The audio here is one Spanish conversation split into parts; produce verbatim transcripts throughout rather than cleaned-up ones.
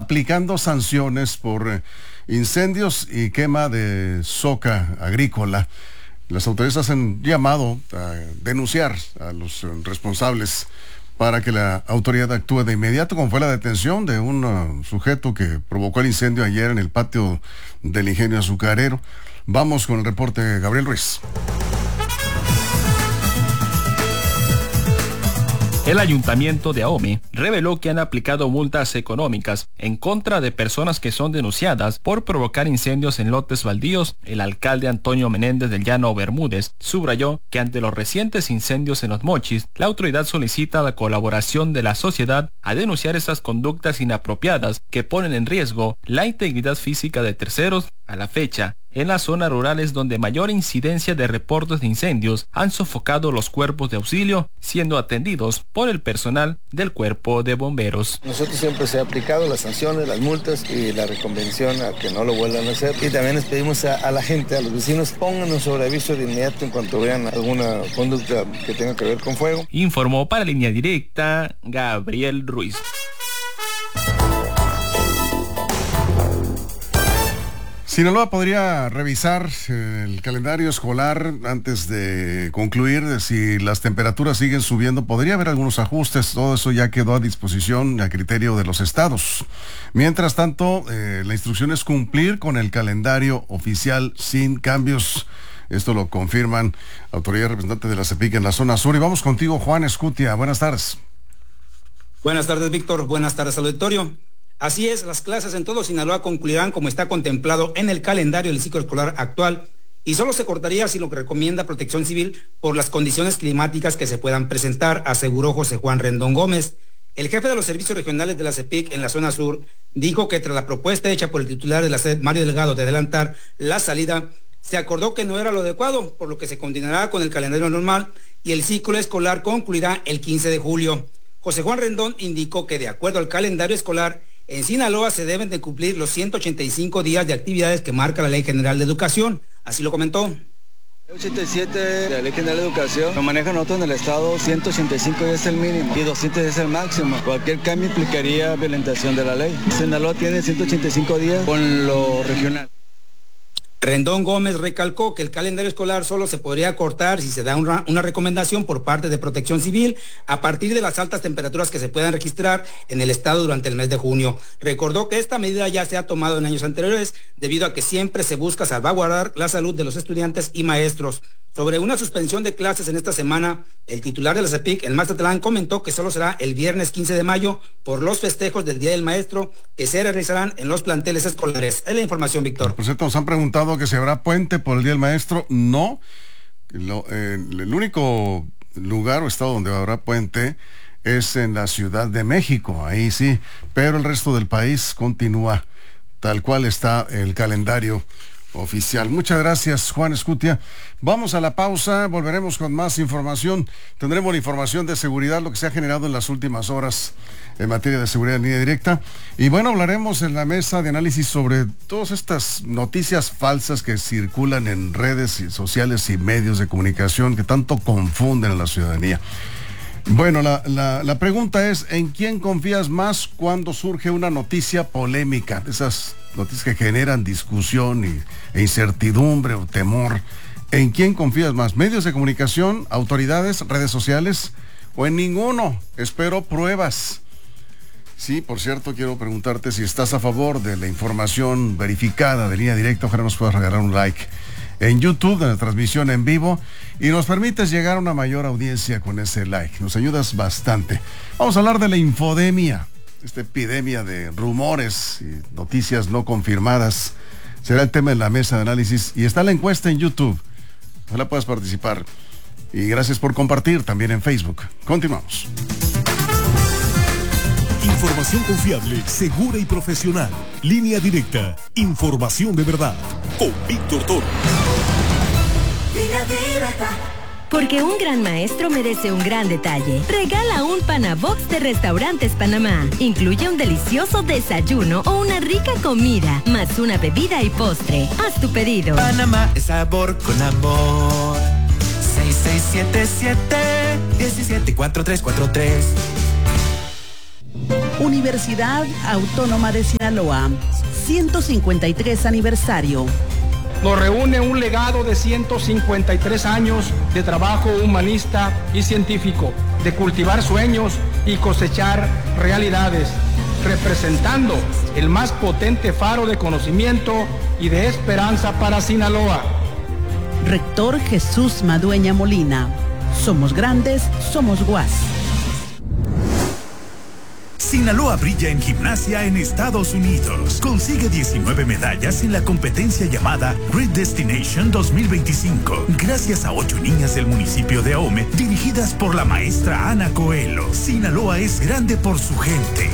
aplicando sanciones por eh, incendios y quema de soca agrícola. Las autoridades hacen llamado a denunciar a los eh, responsables para que la autoridad actúe de inmediato, como fue la detención de un uh, sujeto que provocó el incendio ayer en el patio del ingenio azucarero. Vamos con el reporte de Gabriel Ruiz. El ayuntamiento de Ahome reveló que han aplicado multas económicas en contra de personas que son denunciadas por provocar incendios en lotes baldíos. El alcalde Antonio Menéndez del Llano Bermúdez subrayó que ante los recientes incendios en Los Mochis, la autoridad solicita la colaboración de la sociedad a denunciar estas conductas inapropiadas que ponen en riesgo la integridad física de terceros. A la fecha, en las zonas rurales donde mayor incidencia de reportes de incendios han sofocado los cuerpos de auxilio, siendo atendidos por el personal del cuerpo de bomberos. Nosotros siempre se ha aplicado las sanciones, las multas y la reconvención a que no lo vuelvan a hacer. Y también les pedimos a, a la gente, a los vecinos, pónganos sobre aviso de inmediato en cuanto vean alguna conducta que tenga que ver con fuego. Informó para Línea Directa Gabriel Ruiz. Sinaloa podría revisar el calendario escolar antes de concluir de si las temperaturas siguen subiendo. Podría haber algunos ajustes, todo eso ya quedó a disposición y a criterio de los estados. Mientras tanto, eh, la instrucción es cumplir con el calendario oficial sin cambios. Esto lo confirman autoridades representantes de la CEPIC en la zona sur. Y vamos contigo, Juan Escutia. Buenas tardes. Buenas tardes, Víctor. Buenas tardes al auditorio. Así es, las clases en todo Sinaloa concluirán como está contemplado en el calendario del ciclo escolar actual y solo se cortaría si lo que recomienda Protección Civil por las condiciones climáticas que se puedan presentar, aseguró José Juan Rendón Gómez. El jefe de los servicios regionales de la CEPIC en la zona sur dijo que tras la propuesta hecha por el titular de la SED, Mario Delgado, de adelantar la salida, se acordó que no era lo adecuado, por lo que se continuará con el calendario normal y el ciclo escolar concluirá el quince de julio. José Juan Rendón indicó que de acuerdo al calendario escolar, en Sinaloa se deben de cumplir los ciento ochenta y cinco días de actividades que marca la Ley General de Educación. Así lo comentó. ochenta y siete de la Ley General de Educación lo manejan nosotros en el estado, ciento ochenta y cinco es el mínimo y doscientos es el máximo. Cualquier cambio implicaría violentación de la ley. Sinaloa tiene ciento ochenta y cinco días con lo regional. Rendón Gómez recalcó que el calendario escolar solo se podría cortar si se da una, una recomendación por parte de Protección Civil a partir de las altas temperaturas que se puedan registrar en el estado durante el mes de junio. Recordó que esta medida ya se ha tomado en años anteriores debido a que siempre se busca salvaguardar la salud de los estudiantes y maestros. Sobre una suspensión de clases en esta semana, el titular de la CEPIC, el Mazatlán, comentó que solo será el viernes quince de mayo por los festejos del Día del Maestro que se realizarán en los planteles escolares. Es la información, Víctor. Por cierto, nos han preguntado que si habrá puente por el Día del Maestro. No. Lo, eh, el único lugar o estado donde habrá puente es en la Ciudad de México. Ahí sí. Pero el resto del país continúa tal cual está el calendario oficial. Muchas gracias, Juan Escutia. Vamos a la pausa, volveremos con más información. Tendremos la información de seguridad, lo que se ha generado en las últimas horas en materia de seguridad en línea directa. Y bueno, hablaremos en la mesa de análisis sobre todas estas noticias falsas que circulan en redes sociales y medios de comunicación que tanto confunden a la ciudadanía. Bueno, la, la, la pregunta es, ¿en quién confías más cuando surge una noticia polémica? Esas noticias que generan discusión y, e incertidumbre o temor. ¿En quién confías más? ¿Medios de comunicación, autoridades, redes sociales o en ninguno? Espero pruebas. Sí, por cierto, quiero preguntarte si estás a favor de la información verificada de Línea Directa. Ojalá nos puedas regalar un like en YouTube, en la transmisión en vivo, y nos permites llegar a una mayor audiencia con ese like. Nos ayudas bastante. Vamos a hablar de la infodemia, esta epidemia de rumores y noticias no confirmadas. Será el tema de la mesa de análisis y está la encuesta en YouTube. Ojalá puedas participar. Y gracias por compartir también en Facebook. Continuamos. Información confiable, segura y profesional. Línea Directa. Información de verdad. Con Víctor Toro. Línea Directa. Porque un gran maestro merece un gran detalle. Regala un Panabox de Restaurantes Panamá. Incluye un delicioso desayuno o una rica comida, más una bebida y postre. Haz tu pedido. Panamá es sabor con amor. seis seis siete siete, uno siete cuatro tres cuatro tres. Universidad Autónoma de Sinaloa, ciento cincuenta y tres aniversario. Nos reúne un legado de ciento cincuenta y tres años de trabajo humanista y científico, de cultivar sueños y cosechar realidades, representando el más potente faro de conocimiento y de esperanza para Sinaloa. Rector Jesús Madueña Molina. Somos grandes, somos U A S. Sinaloa brilla en gimnasia en Estados Unidos. Consigue diecinueve medallas en la competencia llamada Great Destination dos mil veinticinco, gracias a ocho niñas del municipio de Ahome, dirigidas por la maestra Ana Coelho. Sinaloa es grande por su gente.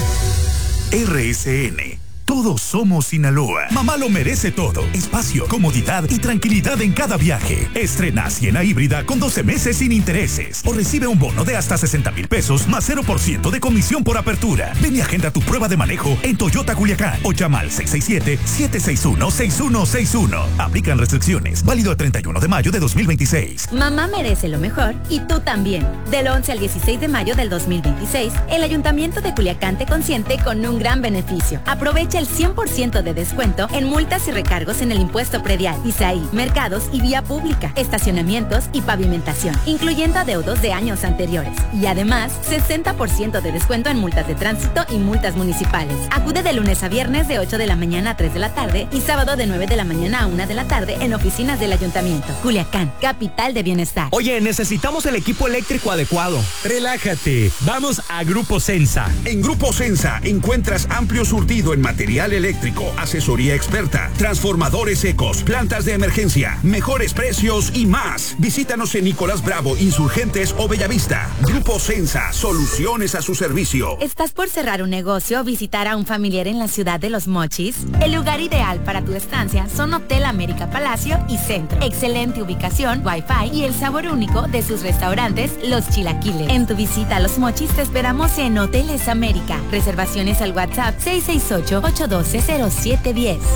R S N. Todos somos Sinaloa. Mamá lo merece todo. Espacio, comodidad y tranquilidad en cada viaje. Estrena Siena híbrida con doce meses sin intereses. O recibe un bono de hasta sesenta mil pesos más cero por ciento de comisión por apertura. Ven y agenda tu prueba de manejo en Toyota Culiacán o llama al seis seis siete, siete seis uno, seis uno seis uno. Aplican restricciones. Válido el treinta y uno de mayo de dos mil veintiséis. Mamá merece lo mejor y tú también. Del once al dieciséis de mayo del dos mil veintiséis, el Ayuntamiento de Culiacán te consiente con un gran beneficio. Aprovecha el cien por ciento de descuento en multas y recargos en el impuesto predial, I S A I, mercados y vía pública, estacionamientos y pavimentación, incluyendo adeudos de años anteriores. Y además, sesenta por ciento de descuento en multas de tránsito y multas municipales. Acude de lunes a viernes de ocho de la mañana a tres de la tarde y sábado de nueve de la mañana a una de la tarde en oficinas del Ayuntamiento. Culiacán, capital de bienestar. Oye, necesitamos el equipo eléctrico adecuado. Relájate, vamos a Grupo Sensa. En Grupo Sensa encuentras amplio surtido en material eléctrico, asesoría experta, transformadores secos, plantas de emergencia, mejores precios y más. Visítanos en Nicolás Bravo, Insurgentes o Bellavista. Grupo Sensa, soluciones a su servicio. ¿Estás por cerrar un negocio o visitar a un familiar en la ciudad de Los Mochis? El lugar ideal para tu estancia son Hotel América Palacio y Centro. Excelente ubicación, wifi y el sabor único de sus restaurantes, Los Chilaquiles. En tu visita a Los Mochis te esperamos en Hoteles América. Reservaciones al WhatsApp seis seis ocho, ocho uno dos, cero siete uno cero.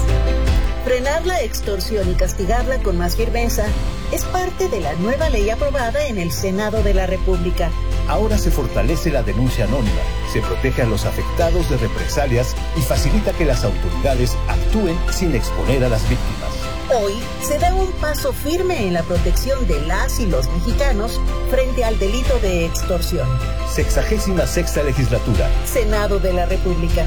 Frenar la extorsión y castigarla con más firmeza es parte de la nueva ley aprobada en el Senado de la República. Ahora se fortalece la denuncia anónima, se protege a los afectados de represalias y facilita que las autoridades actúen sin exponer a las víctimas. Hoy se da un paso firme en la protección de las y los mexicanos frente al delito de extorsión. Sexagésima sexta legislatura. Senado de la República.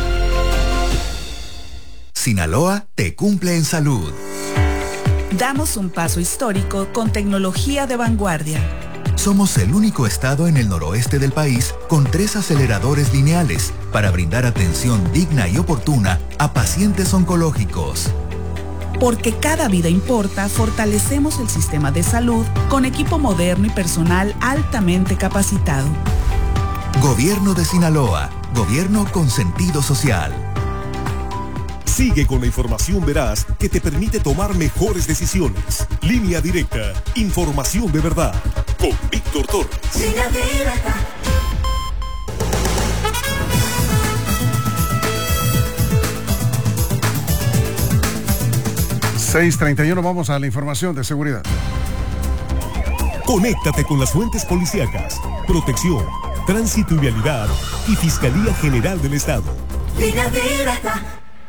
Sinaloa te cumple en salud. Damos un paso histórico con tecnología de vanguardia. Somos el único estado en el noroeste del país con tres aceleradores lineales para brindar atención digna y oportuna a pacientes oncológicos. Porque cada vida importa, fortalecemos el sistema de salud con equipo moderno y personal altamente capacitado. Gobierno de Sinaloa, gobierno con sentido social. Sigue con la información veraz que te permite tomar mejores decisiones. Línea Directa, información de verdad. Con Víctor Torres. Línea Directa. seis treinta y uno, vamos a la información de seguridad. Conéctate con las fuentes policíacas, protección, tránsito y vialidad y Fiscalía General del Estado. Línea Directa.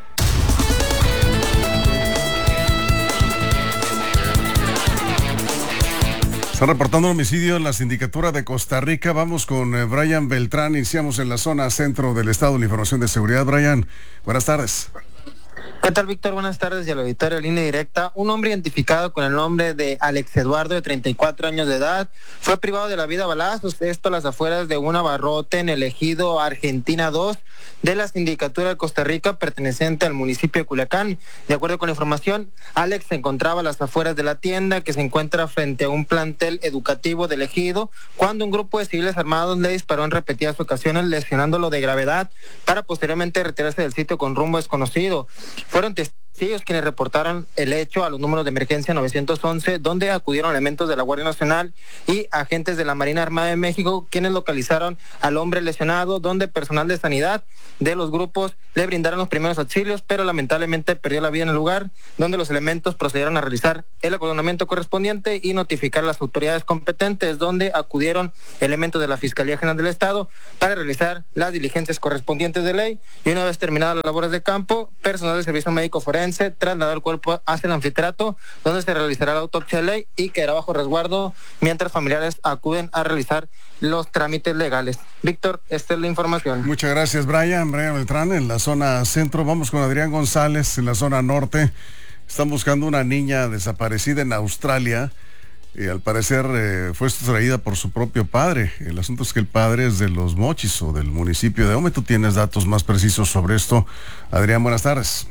Están reportando un homicidio en la sindicatura de Costa Rica. Vamos con eh, Brian Beltrán. Iniciamos en la zona centro del estado en información de seguridad. Brian, buenas tardes. ¿Qué tal, Víctor? Buenas tardes y al auditorio de Línea Directa. Un hombre identificado con el nombre de Alex Eduardo, de treinta y cuatro años de edad, fue privado de la vida a balazos, esto a las afueras de un abarrote en el ejido Argentina dos de la sindicatura de Costa Rica, perteneciente al municipio de Culiacán. De acuerdo con la información, Alex se encontraba a las afueras de la tienda que se encuentra frente a un plantel educativo del ejido, cuando un grupo de civiles armados le disparó en repetidas ocasiones, lesionándolo de gravedad, para posteriormente retirarse del sitio con rumbo desconocido. Fueron testigos Sí, ellos quienes reportaron el hecho a los números de emergencia nueve once, donde acudieron elementos de la Guardia Nacional y agentes de la Marina Armada de México, quienes localizaron al hombre lesionado, donde personal de sanidad de los grupos le brindaron los primeros auxilios, pero lamentablemente perdió la vida en el lugar, donde los elementos procedieron a realizar el acordonamiento correspondiente y notificar a las autoridades competentes, donde acudieron elementos de la Fiscalía General del Estado para realizar las diligencias correspondientes de ley, y una vez terminadas las labores de campo, personal del Servicio Médico Forense trasladó el cuerpo hacia el anfiteatro, donde se realizará la autopsia de ley y quedará bajo resguardo mientras familiares acuden a realizar los trámites legales. Víctor, esta es la información. Muchas gracias, Brian. Brian Beltrán en la zona centro. Vamos con Adrián González en la zona norte. Están buscando una niña desaparecida en Australia y al parecer eh, fue sustraída por su propio padre. El asunto es que el padre es de Los Mochis o del municipio de Ahome. Tú tienes datos más precisos sobre esto. Adrián, buenas tardes.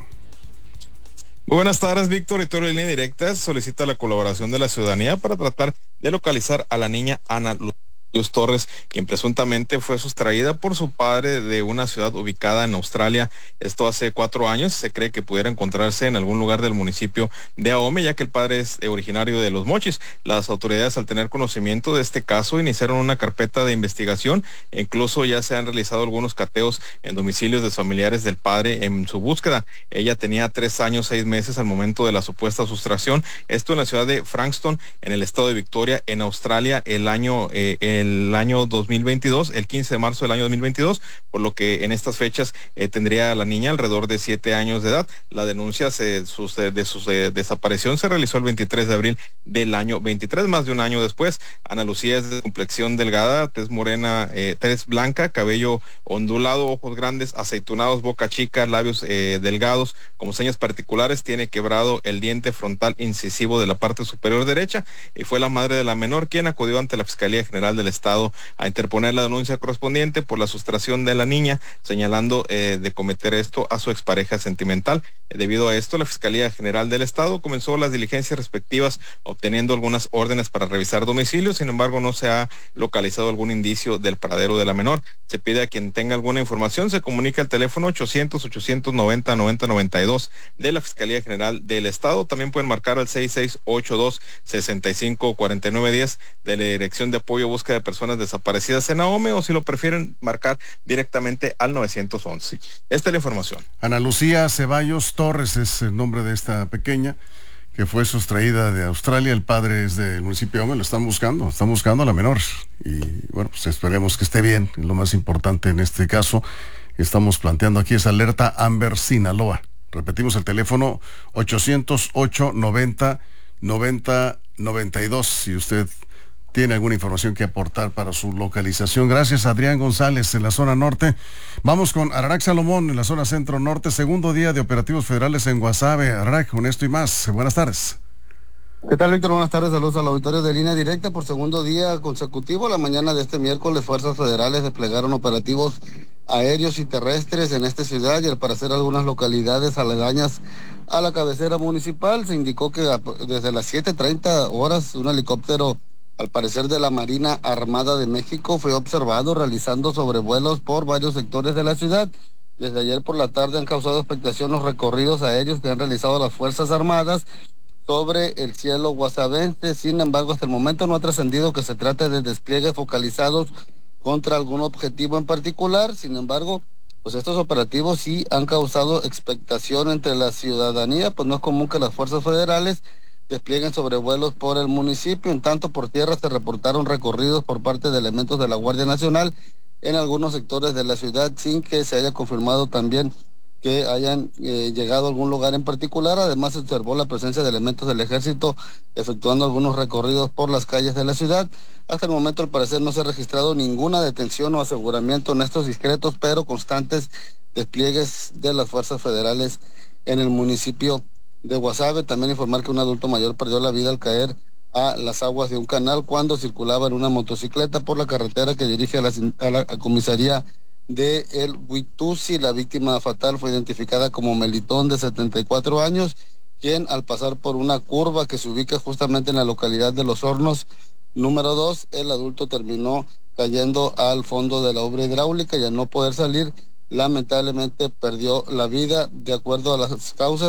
Muy buenas tardes, Víctor. Auditorio de Línea Directa solicita la colaboración de la ciudadanía para tratar de localizar a la niña Ana Luz Torres, quien presuntamente fue sustraída por su padre de una ciudad ubicada en Australia. Esto hace cuatro años. Se cree que pudiera encontrarse en algún lugar del municipio de Ahome, ya que el padre es originario de Los Mochis. Las autoridades, al tener conocimiento de este caso, iniciaron una carpeta de investigación e incluso ya se han realizado algunos cateos en domicilios de familiares del padre en su búsqueda. Ella tenía tres años, seis meses al momento de la supuesta sustracción. Esto en la ciudad de Frankston, en el estado de Victoria, en Australia, el año eh, el año dos mil veintidós, el quince de marzo del año dos mil veintidós, por lo que en estas fechas eh, tendría la niña alrededor de siete años de edad. La denuncia se, sus, de su de desaparición se realizó el veintitrés de abril del año veintitrés, más de un año después. Ana Lucía es de complexión delgada, tez morena, eh, tez blanca, cabello ondulado, ojos grandes, aceitunados, boca chica, labios eh, delgados, como señas particulares. Tiene quebrado el diente frontal incisivo de la parte superior derecha y fue la madre de la menor quien acudió ante la Fiscalía General del Estado a interponer la denuncia correspondiente por la sustracción de la niña, señalando eh, de cometer esto a su expareja sentimental. Debido a esto, la Fiscalía General del Estado comenzó las diligencias respectivas, obteniendo algunas órdenes para revisar domicilios. Sin embargo, no se ha localizado algún indicio del paradero de la menor. Se pide a quien tenga alguna información se comunique al teléfono ochocientos, ochocientos noventa, noventa noventa y dos de la Fiscalía General del Estado. También pueden marcar al seis seis ocho dos, seis cinco, cuatro nueve uno cero de la Dirección de Apoyo a Búsqueda de Personas Desaparecidas en Ahome, o si lo prefieren, marcar directamente al nueve once. Esta es la información. Ana Lucía Ceballos Torres es el nombre de esta pequeña que fue sustraída de Australia. El padre es del municipio de Ahome. Lo están buscando, están buscando a la menor. Y bueno, pues esperemos que esté bien. Lo más importante en este caso que estamos planteando aquí es alerta Amber Sinaloa. Repetimos el teléfono ochocientos ocho, noventa, noventa, noventa y dos. Si usted tiene alguna información que aportar para su localización. Gracias, Adrián González en la zona norte. Vamos con Ararak Salomón en la zona centro norte. Segundo día de operativos federales en Guasave. Ararak, con esto y más. Buenas tardes. ¿Qué tal, Víctor? Buenas tardes, saludos al auditorio de Línea Directa. Por segundo día consecutivo, la mañana de este miércoles, fuerzas federales desplegaron operativos aéreos y terrestres en esta ciudad y al parecer algunas localidades aledañas a la cabecera municipal. Se indicó que desde las siete treinta horas un helicóptero, al parecer de la Marina Armada de México, fue observado realizando sobrevuelos por varios sectores de la ciudad. Desde ayer por la tarde han causado expectación los recorridos aéreos que han realizado las Fuerzas Armadas sobre el cielo guasavense. Sin embargo, hasta el momento no ha trascendido que se trate de despliegues focalizados contra algún objetivo en particular. Sin embargo, pues estos operativos sí han causado expectación entre la ciudadanía, pues no es común que las fuerzas federales desplieguen sobrevuelos por el municipio. En tanto, por tierra se reportaron recorridos por parte de elementos de la Guardia Nacional en algunos sectores de la ciudad, sin que se haya confirmado también que hayan eh, llegado a algún lugar en particular. Además, se observó la presencia de elementos del ejército efectuando algunos recorridos por las calles de la ciudad. Hasta el momento, al parecer, no se ha registrado ninguna detención o aseguramiento en estos discretos pero constantes despliegues de las fuerzas federales en el municipio de Guasave. También informar que un adulto mayor perdió la vida al caer a las aguas de un canal cuando circulaba en una motocicleta por la carretera que dirige a la, a la a comisaría de El Huitusi. La víctima fatal fue identificada como Melitón, de setenta y cuatro años, quien al pasar por una curva que se ubica justamente en la localidad de Los Hornos número dos, el adulto terminó cayendo al fondo de la obra hidráulica y al no poder salir, lamentablemente perdió la vida. De acuerdo a las causas,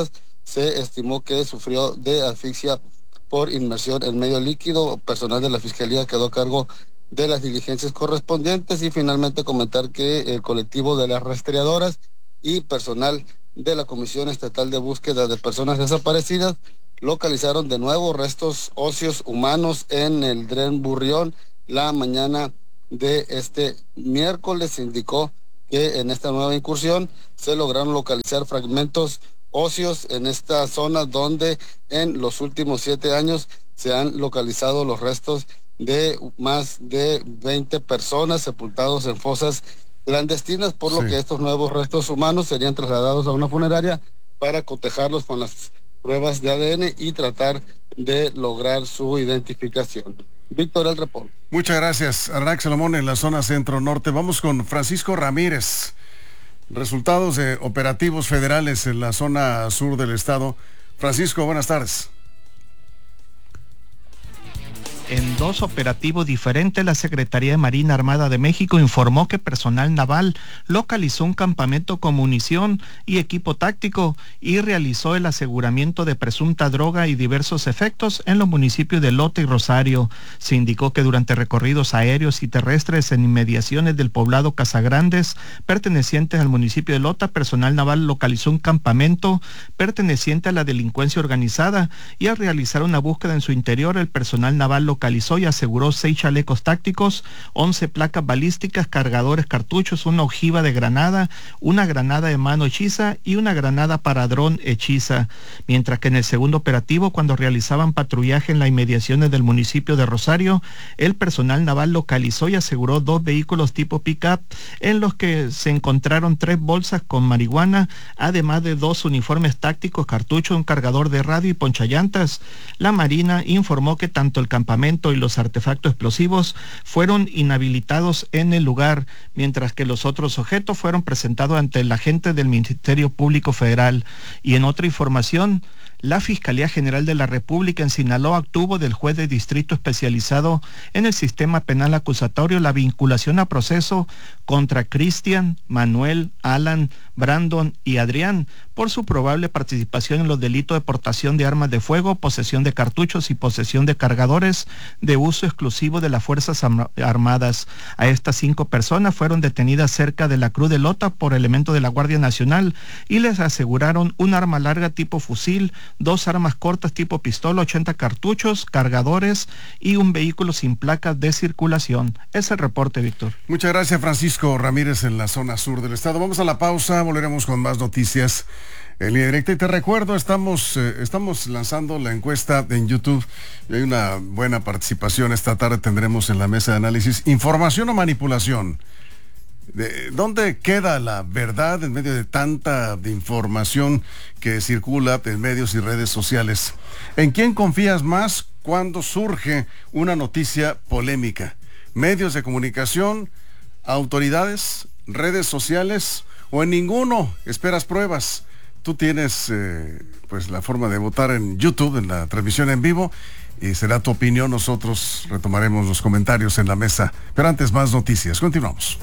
se estimó que sufrió de asfixia por inmersión en medio líquido. Personal de la Fiscalía quedó a cargo de las diligencias correspondientes, y finalmente comentar que el colectivo de las rastreadoras y personal de la Comisión Estatal de Búsqueda de Personas Desaparecidas localizaron de nuevo restos óseos humanos en el Dren Burrión la mañana de este miércoles. Se indicó que en esta nueva incursión se lograron localizar fragmentos óseos en esta zona donde en los últimos siete años se han localizado los restos de más de veinte personas sepultados en fosas clandestinas, por lo sí. que estos nuevos restos humanos serían trasladados a una funeraria para cotejarlos con las pruebas de A D N y tratar de lograr su identificación. Víctor, el reporte. Muchas gracias, Arnac Salomón, en la zona centro-norte. Vamos con Francisco Ramírez. Resultados de operativos federales en la zona sur del estado. Francisco, buenas tardes. En dos operativos diferentes, la Secretaría de Marina Armada de México informó que personal naval localizó un campamento con munición y equipo táctico y realizó el aseguramiento de presunta droga y diversos efectos en los municipios de Lota y Rosario. Se indicó que durante recorridos aéreos y terrestres en inmediaciones del poblado Casagrandes, pertenecientes al municipio de Lota, personal naval localizó un campamento perteneciente a la delincuencia organizada, y al realizar una búsqueda en su interior, el personal naval localizó y aseguró seis chalecos tácticos, once placas balísticas, cargadores, cartuchos, una ojiva de granada, una granada de mano hechiza y una granada para dron hechiza. Mientras que en el segundo operativo, cuando realizaban patrullaje en las inmediaciones del municipio de Rosario, el personal naval localizó y aseguró dos vehículos tipo pick-up en los que se encontraron tres bolsas con marihuana, además de dos uniformes tácticos, cartuchos, un cargador de radio y ponchallantas. La Marina informó que tanto el campamento y los artefactos explosivos fueron inhabilitados en el lugar, mientras que los otros objetos fueron presentados ante el agente del Ministerio Público Federal. Y en otra información, la Fiscalía General de la República en Sinaloa obtuvo del juez de distrito especializado en el sistema penal acusatorio la vinculación a proceso contra Cristian, Manuel, Alan, Brandon y Adrián por su probable participación en los delitos de portación de armas de fuego, posesión de cartuchos y posesión de cargadores de uso exclusivo de las Fuerzas Armadas. A estas cinco personas fueron detenidas cerca de la Cruz de Lota por elementos de la Guardia Nacional y les aseguraron un arma larga tipo fusil, dos armas cortas tipo pistola, ochenta cartuchos, cargadores y un vehículo sin placas de circulación. Es el reporte, Víctor. Muchas gracias, Francisco Ramírez, en la zona sur del estado. Vamos a la pausa, volveremos con más noticias en línea directa. Y te recuerdo, estamos, eh, estamos lanzando la encuesta en YouTube y hay una buena participación. Esta tarde tendremos en la mesa de análisis información o manipulación. ¿De dónde queda la verdad en medio de tanta de información que circula en medios y redes sociales? ¿En quién confías más cuando surge una noticia polémica? ¿Medios de comunicación, autoridades, redes sociales o en ninguno? ¿Esperas pruebas? Tú tienes eh, pues la forma de votar en YouTube, en la transmisión en vivo, y será tu opinión. Nosotros retomaremos los comentarios en la mesa. Pero antes, más noticias. Continuamos.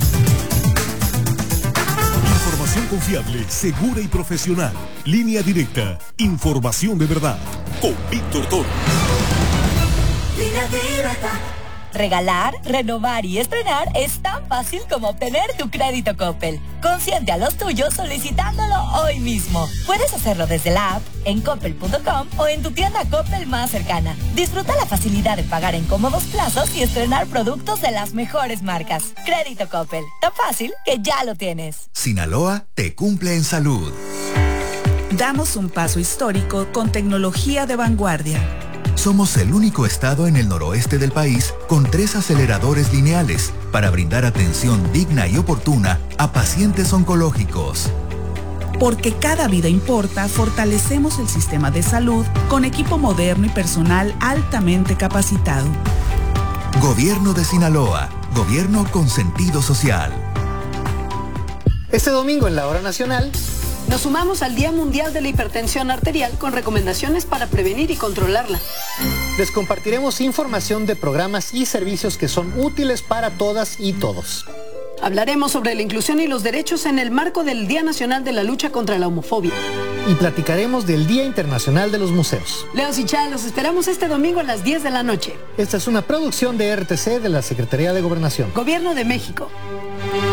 Información confiable, segura y profesional. Línea directa. Información de verdad. Con Víctor Toro. Línea directa. Regalar, renovar y estrenar es tan fácil como obtener tu crédito Coppel. Consiente a los tuyos solicitándolo hoy mismo. Puedes hacerlo desde la app, en coppel punto com o en tu tienda Coppel más cercana. Disfruta la facilidad de pagar en cómodos plazos y estrenar productos de las mejores marcas. Crédito Coppel, tan fácil que ya lo tienes. Sinaloa te cumple en salud. Damos un paso histórico con tecnología de vanguardia. Somos el único estado en el noroeste del país con tres aceleradores lineales para brindar atención digna y oportuna a pacientes oncológicos. Porque cada vida importa, fortalecemos el sistema de salud con equipo moderno y personal altamente capacitado. Gobierno de Sinaloa, gobierno con sentido social. Este domingo en la Hora Nacional nos sumamos al Día Mundial de la Hipertensión Arterial con recomendaciones para prevenir y controlarla. Les compartiremos información de programas y servicios que son útiles para todas y todos. Hablaremos sobre la inclusión y los derechos en el marco del Día Nacional de la Lucha contra la Homofobia. y platicaremos del Día Internacional de los Museos. Leos y Chá, los esperamos este domingo a las diez de la noche. Esta es una producción de R T C de la Secretaría de Gobernación. Gobierno de México.